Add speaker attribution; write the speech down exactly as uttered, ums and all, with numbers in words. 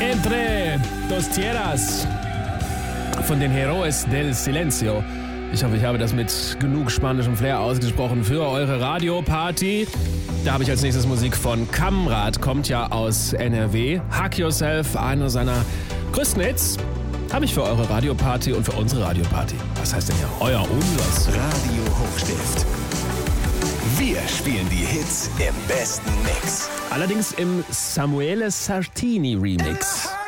Speaker 1: Entre dos Tierras von den Heroes del Silencio. Ich hoffe, ich habe das mit genug spanischem Flair ausgesprochen für eure Radioparty. Da habe ich als nächstes Musik von Kamrat, kommt ja aus N R W. Hug Yourself, einer seiner größten Hits, habe ich für eure Radioparty und für unsere Radioparty. Was heißt denn ja euer Umsatz?
Speaker 2: Radio Hochstift. Wir spielen die Hits im besten Mix.
Speaker 1: Allerdings im Samuele Sartini Remix.